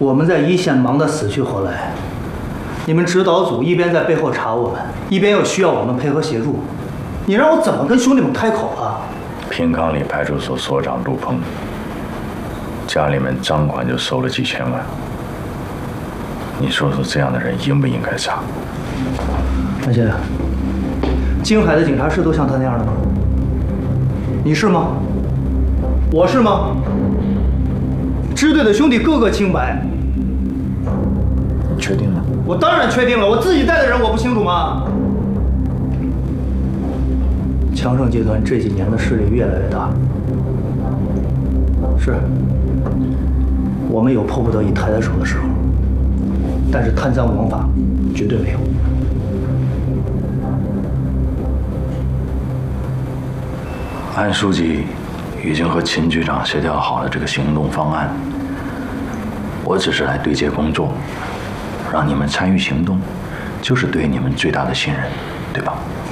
我们在一线忙得死去活来，你们指导组一边在背后查我们，一边又需要我们配合协助，你让我怎么跟兄弟们开口啊？ 平康里派出所所长陆鹏，家里面赃款就收了几千万，你说说这样的人应不应该杀？ 安心，京海的警察是都像他那样的吗？你是吗？我是吗？支队的兄弟个个清白。 你确定吗？ 我当然确定了，我自己带的人我不清楚吗？强盛集团这几年的势力越来越大，是，我们有迫不得已抬抬手的时候，但是贪赃枉法绝对没有。 安书记已经和秦局长协调好了这个行动方案，我只是来对接工作，让你们参与行动，就是对你们最大的信任，对吧？